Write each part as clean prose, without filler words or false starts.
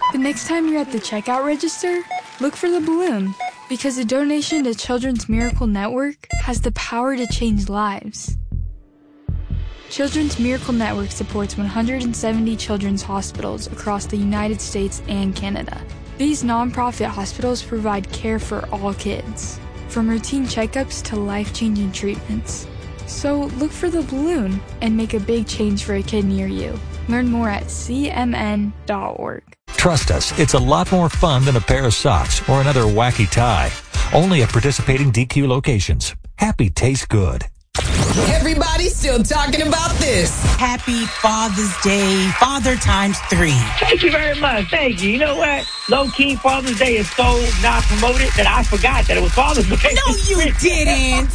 The next time you're at the checkout register, look for the balloon, because a donation to Children's Miracle Network has the power to change lives. Children's Miracle Network supports 170 children's hospitals across the United States and Canada. These nonprofit hospitals provide care for all kids, from routine checkups to life-changing treatments. So look for the balloon and make a big change for a kid near you. Learn more at cmn.org. Trust us, it's a lot more fun than a pair of socks or another wacky tie. Only at participating DQ locations. Happy tastes good. Everybody's still talking about this. Happy Father's Day, Father times 3. Thank you very much. Thank you. You know what? Low-key, Father's Day is so not promoted that I forgot that it was Father's Day. No, you didn't.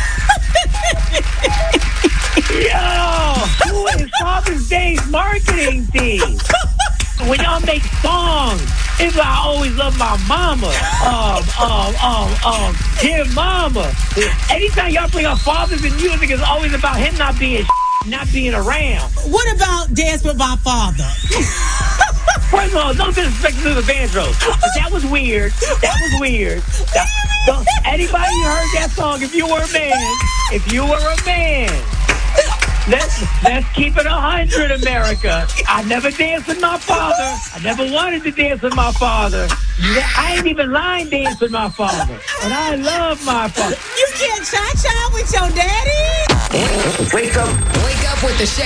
Yo, who is Father's Day's marketing team? When y'all make songs, it's like I always love my mama. Dear mama. Anytime y'all bring up fathers in music, it's always about him not being around. What about Dance with My Father? First of all, no disrespect to the Vandross. But that was weird. Anybody who heard that song, if you were a man, let's keep it 100, America. I never danced with my father. I never wanted to dance with my father. I ain't even line dance with my father. And I love my father. You can't cha-cha with your daddy? Wake up with the